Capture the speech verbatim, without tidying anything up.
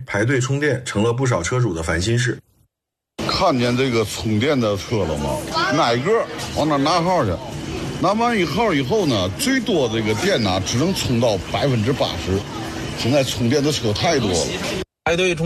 排队充电成了不少车主的烦心事。 看见这个充电的车了吗？哪个往那拿号去？拿完一号以后呢，最多这个电呢只能充到百分之八十。现在充电的车太多了， 排队充。